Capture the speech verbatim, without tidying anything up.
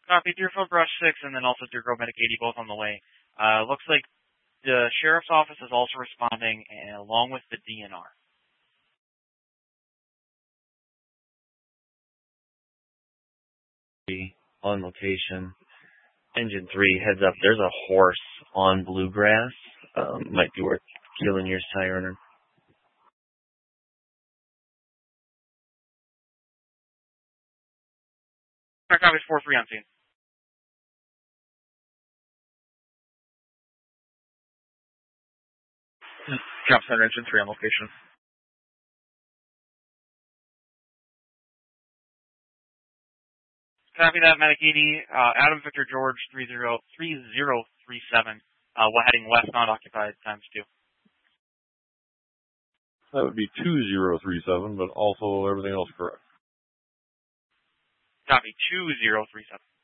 Copy, Deerfield Brush six, and then also Deer Grove Medic eighty, both on the way. Uh, looks like the Sheriff's Office is also responding, uh, along with the D N R. On location. Engine three, heads up, there's a horse on Bluegrass. Um, might be worth killing your sirener. Copy, four three on scene. Cap Center, Engine three on location. Copy that, Medic eighty, uh, Adam Victor George three zero three zero three seven, uh, we're heading west, not occupied, times two. That would be two zero three seven, but also everything else correct. Copy, two zero three seven.